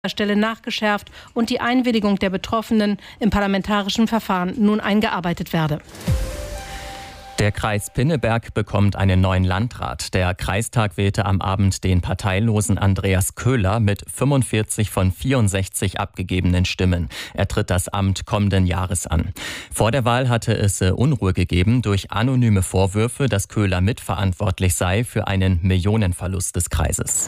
Stelle nachgeschärft und die Einwilligung der Betroffenen im parlamentarischen Verfahren nun eingearbeitet werde. Der Kreis Pinneberg bekommt einen neuen Landrat. Der Kreistag wählte am Abend den parteilosen Andreas Köhler mit 45 von 64 abgegebenen Stimmen. Er tritt das Amt kommenden Jahres an. Vor der Wahl hatte es Unruhe gegeben durch anonyme Vorwürfe, dass Köhler mitverantwortlich sei für einen Millionenverlust des Kreises.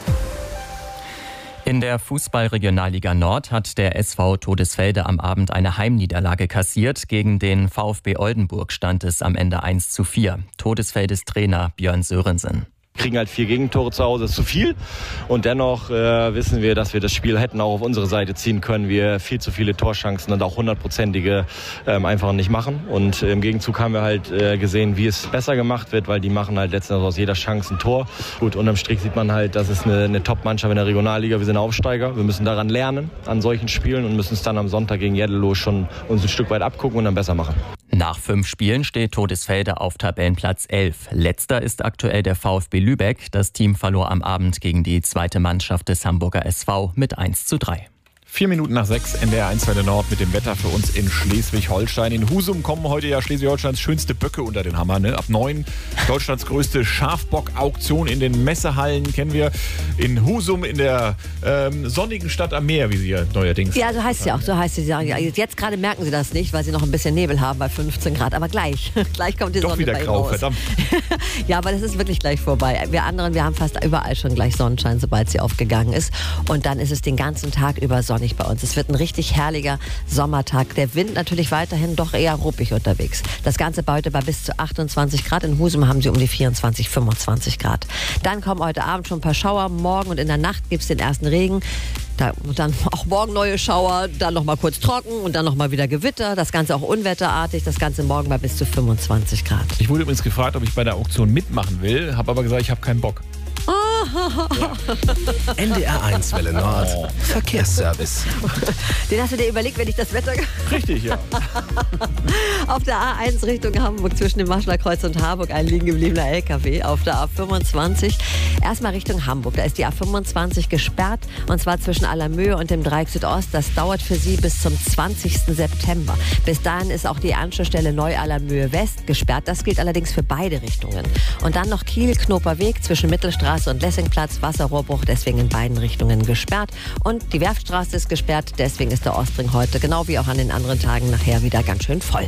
In der Fußball-Regionalliga Nord hat der SV Todesfelde am Abend eine Heimniederlage kassiert. Gegen den VfB Oldenburg stand es am Ende 1:4. Todesfeldes Trainer Björn Sörensen. Kriegen halt 4 Gegentore zu Hause, ist zu viel. Und dennoch wissen wir, dass wir das Spiel hätten auch auf unsere Seite ziehen können. Wir viel zu viele Torchancen und auch 100-prozentige einfach nicht machen. Und im Gegenzug haben wir halt gesehen, wie es besser gemacht wird, weil die machen halt letztendlich aus jeder Chance ein Tor. Gut, unterm Strich sieht man halt, das ist eine Top-Mannschaft in der Regionalliga. Wir sind Aufsteiger. Wir müssen daran lernen, an solchen Spielen, und müssen es dann am Sonntag gegen Jeddelo schon uns ein Stück weit abgucken und dann besser machen. Nach 5 Spielen steht Todesfelde auf Tabellenplatz 11. Letzter ist aktuell der VfB Lübeck. Das Team verlor am Abend gegen die zweite Mannschaft des Hamburger SV mit 1:3. 4 Minuten nach 6, NDR 1 Welle Nord mit dem Wetter für uns in Schleswig-Holstein. In Husum kommen heute ja Schleswig-Holsteins schönste Böcke unter den Hammer. Ne? Ab 9 Deutschlands größte Schafbock-Auktion in den Messehallen kennen wir. In Husum, in der sonnigen Stadt am Meer, wie sie ja neuerdings. Ja, so heißt sie auch. So heißt sie. Jetzt gerade merken sie das nicht, weil sie noch ein bisschen Nebel haben bei 15 Grad. Aber gleich kommt die Doch Sonne wieder bei Ihnen grau, raus. verdammt. Ja, aber das ist wirklich gleich vorbei. Wir haben fast überall schon gleich Sonnenschein, sobald sie aufgegangen ist. Und dann ist es den ganzen Tag über sonnig bei uns. Es wird ein richtig herrliger Sommertag. Der Wind natürlich weiterhin doch eher ruppig unterwegs. Das Ganze bei heute bei bis zu 28 Grad. In Husum haben sie um die 24, 25 Grad. Dann kommen heute Abend schon ein paar Schauer. Morgen und in der Nacht gibt es den ersten Regen. Dann auch morgen neue Schauer, dann nochmal kurz trocken und dann nochmal wieder Gewitter. Das Ganze auch unwetterartig. Das Ganze morgen bei bis zu 25 Grad. Ich wurde übrigens gefragt, ob ich bei der Auktion mitmachen will, habe aber gesagt, ich habe keinen Bock. NDR 1 Welle Nord, Verkehrsservice. Den hast du dir überlegt, wenn ich das Wetter... Richtig, ja. Auf der A1 Richtung Hamburg zwischen dem Maschler Kreuz und Harburg ein liegen gebliebener LKW. Auf der A25 erstmal Richtung Hamburg. Da ist die A25 gesperrt, und zwar zwischen Allermöhe und dem Dreieck Südost. Das dauert für Sie bis zum 20. September. Bis dahin ist auch die Anschlussstelle Neu-Allermöhe West gesperrt. Das gilt allerdings für beide Richtungen. Und dann noch Kiel-Knoper Weg zwischen Mittelstraße und Lessingplatz, Wasserrohrbruch, deswegen in beiden Richtungen gesperrt. Und die Werftstraße ist gesperrt, deswegen ist der Ostring heute, genau wie auch an den anderen Tagen, nachher wieder ganz schön voll.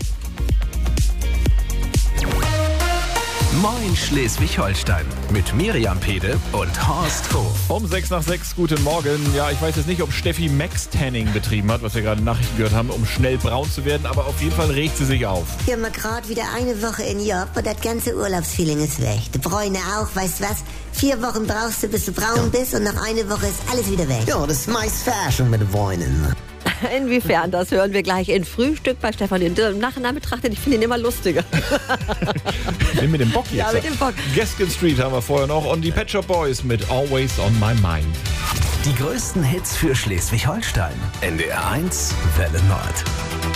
Moin Schleswig-Holstein mit Miriam Pede und Horst Hof. Um 6 nach 6, guten Morgen. Ja, ich weiß jetzt nicht, ob Steffi Max-Tanning betrieben hat, was wir gerade in Nachrichten gehört haben, um schnell braun zu werden, aber auf jeden Fall regt sie sich auf. Wir haben gerade wieder eine Woche in Job und das ganze Urlaubsfeeling ist weg. Die Bräune auch, weißt du was? 4 Wochen brauchst du, bis du braun bist, und nach einer Woche ist alles wieder weg. Ja, das ist meist Verarschung mit den Bräunen. Inwiefern, das hören wir gleich in Frühstück bei Stefanie. Im Nachhinein betrachtet, ich finde ihn immer lustiger. Nimm mit dem Bock jetzt. Ja, mit dem Bock. Gaskin Street haben wir vorher noch und die Pet Shop Boys mit Always on My Mind. Die größten Hits für Schleswig-Holstein. NDR 1 Welle Nord.